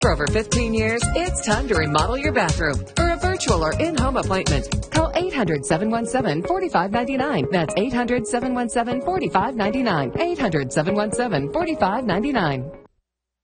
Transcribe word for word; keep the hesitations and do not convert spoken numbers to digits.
For over fifteen years, it's time to remodel your bathroom. For a virtual or in-home appointment, call eight hundred, seven one seven, four five nine nine. That's eight hundred, seven one seven, four five nine nine. eight hundred, seven one seven, four five nine nine.